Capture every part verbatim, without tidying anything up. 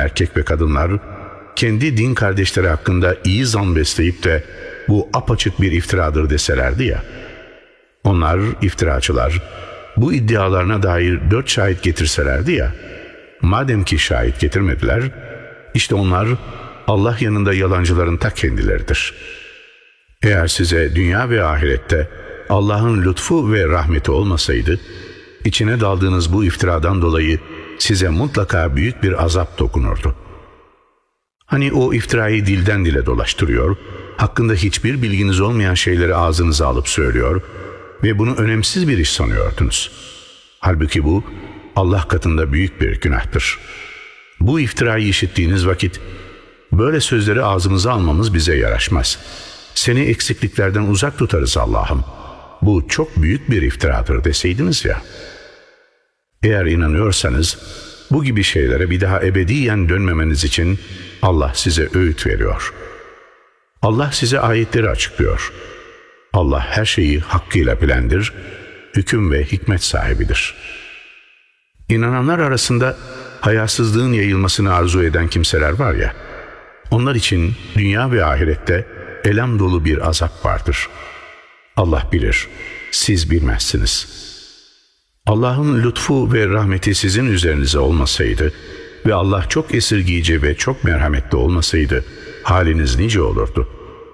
erkek ve kadınlar, kendi din kardeşleri hakkında iyi zan besleyip de bu apaçık bir iftiradır deselerdi ya, onlar iftiracılar bu iddialarına dair dört şahit getirselerdi ya, madem ki şahit getirmediler, işte onlar Allah yanında yalancıların ta kendileridir. Eğer size dünya ve ahirette Allah'ın lütfu ve rahmeti olmasaydı, içine daldığınız bu iftiradan dolayı size mutlaka büyük bir azap dokunurdu. Hani o iftirayı dilden dile dolaştırıyor, hakkında hiçbir bilginiz olmayan şeyleri ağzınıza alıp söylüyor ve bunu önemsiz bir iş sanıyordunuz. Halbuki bu Allah katında büyük bir günahtır. Bu iftirayı işittiğiniz vakit, böyle sözleri ağzımıza almamız bize yaraşmaz. Seni eksikliklerden uzak tutarız Allah'ım. Bu çok büyük bir iftiradır deseydiniz ya. Eğer inanıyorsanız, bu gibi şeylere bir daha ebediyen dönmemeniz için Allah size öğüt veriyor. Allah size ayetleri açıklıyor. Allah her şeyi hakkıyla bilendir, hüküm ve hikmet sahibidir. İnananlar arasında hayasızlığın yayılmasını arzu eden kimseler var ya, onlar için dünya ve ahirette elem dolu bir azap vardır. Allah bilir, siz bilmezsiniz. Allah'ın lütfu ve rahmeti sizin üzerinize olmasaydı ve Allah çok esirgiyici ve çok merhametli olmasaydı, haliniz nice olurdu.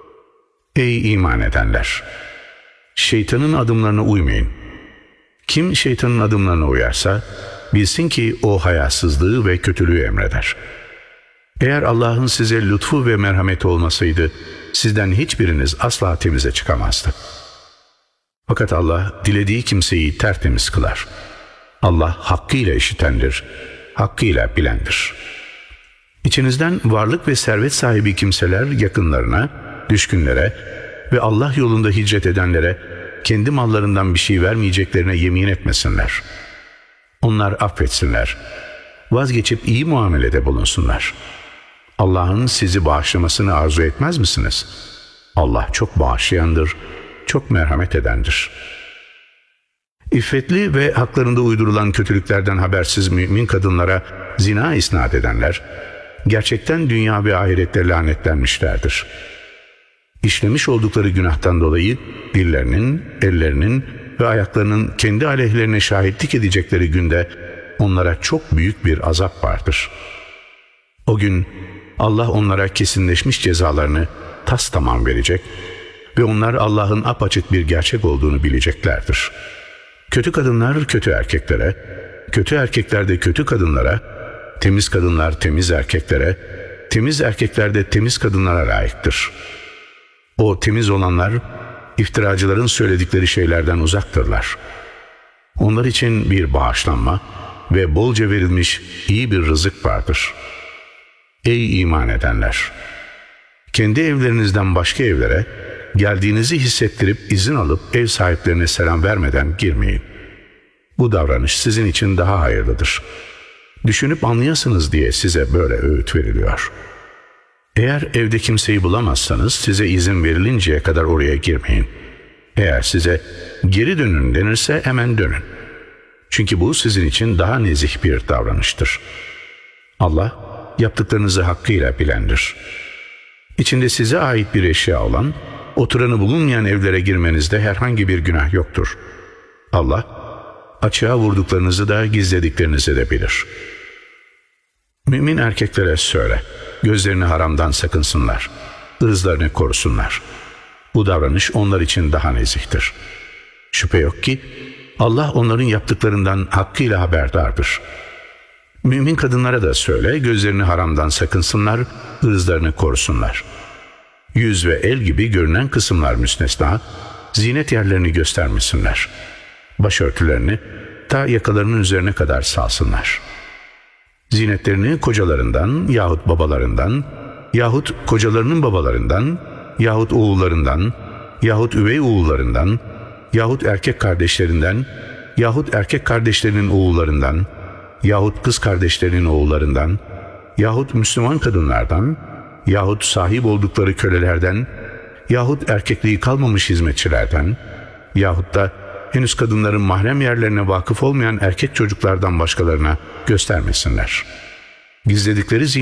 Ey iman edenler! Şeytanın adımlarına uymayın. Kim şeytanın adımlarına uyarsa, bilsin ki o hayasızlığı ve kötülüğü emreder. Eğer Allah'ın size lütfu ve merhameti olmasaydı, sizden hiçbiriniz asla temize çıkamazdı. Fakat Allah dilediği kimseyi tertemiz kılar. Allah hakkıyla işitendir, hakkıyla bilendir. İçinizden varlık ve servet sahibi kimseler yakınlarına, düşkünlere ve Allah yolunda hicret edenlere kendi mallarından bir şey vermeyeceklerine yemin etmesinler. Onlar affetsinler, vazgeçip iyi muamelede bulunsunlar. Allah'ın sizi bağışlamasını arzu etmez misiniz? Allah çok bağışlayandır, çok merhamet edendir. İffetli ve haklarında uydurulan kötülüklerden habersiz mümin kadınlara zina isnat edenler, gerçekten dünya ve ahirette lanetlenmişlerdir. İşlemiş oldukları günahtan dolayı dillerinin, ellerinin ve ayaklarının kendi aleyhlerine şahitlik edecekleri günde onlara çok büyük bir azap vardır. O gün Allah onlara kesinleşmiş cezalarını tastamam verecek ve onlar Allah'ın apaçık bir gerçek olduğunu bileceklerdir. Kötü kadınlar kötü erkeklere, kötü erkekler de kötü kadınlara, temiz kadınlar temiz erkeklere, temiz erkekler de temiz kadınlara layıktır. O temiz olanlar, iftiracıların söyledikleri şeylerden uzaktırlar. Onlar için bir bağışlanma ve bolca verilmiş iyi bir rızık vardır. Ey iman edenler! Kendi evlerinizden başka evlere, geldiğinizi hissettirip izin alıp ev sahiplerine selam vermeden girmeyin. Bu davranış sizin için daha hayırlıdır. Düşünüp anlayasınız diye size böyle öğüt veriliyor. Eğer evde kimseyi bulamazsanız size izin verilinceye kadar oraya girmeyin. Eğer size geri dönün denirse hemen dönün. Çünkü bu sizin için daha nezih bir davranıştır. Allah yaptıklarınızı hakkıyla bilendir. İçinde size ait bir eşya olan, oturanı bulunmayan evlere girmenizde herhangi bir günah yoktur. Allah açığa vurduklarınızı da gizlediklerinizi de bilir. Mümin erkeklere söyle, gözlerini haramdan sakınsınlar, ırzlarını korusunlar. Bu davranış onlar için daha nezihtir. Şüphe yok ki Allah onların yaptıklarından hakkıyla haberdardır. Mümin kadınlara da söyle, gözlerini haramdan sakınsınlar, ırzlarını korusunlar. Yüz ve el gibi görünen kısımlar müstesna, zinet yerlerini göstermesinler. Başörtülerini ta yakalarının üzerine kadar salsınlar. Zinetlerini kocalarından yahut babalarından, yahut kocalarının babalarından, yahut oğullarından, yahut üvey oğullarından, yahut erkek kardeşlerinden, yahut erkek kardeşlerinin oğullarından, yahut kız kardeşlerinin oğullarından, yahut Müslüman kadınlardan, yahut sahip oldukları kölelerden, yahut erkekliği kalmamış hizmetçilerden, yahut da henüz kadınların mahrem yerlerine vakıf olmayan erkek çocuklardan başkalarına göstermesinler. Gizledikleri